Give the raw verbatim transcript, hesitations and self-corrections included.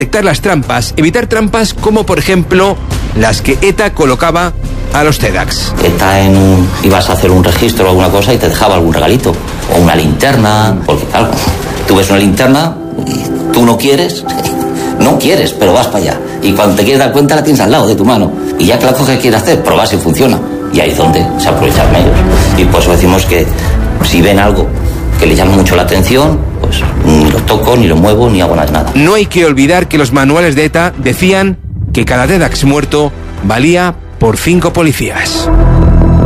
detectar las trampas, evitar trampas como por ejemplo las que ETA colocaba a los TEDx. ETA en un, ibas a hacer un registro o alguna cosa y te dejaba algún regalito, o una linterna, porque claro, tú ves una linterna y tú no quieres, no quieres, pero vas para allá. Y cuando te quieres dar cuenta la tienes al lado de tu mano. Y ya que la coges, quieres hacer, probar si funciona. Y ahí es donde se aprovechan ellos. Y por eso decimos que si ven algo que les llama mucho la atención, pues ni lo toco, ni lo muevo, ni hago nada. No hay que olvidar que los manuales de ETA decían que cada TEDx muerto valía por cinco policías.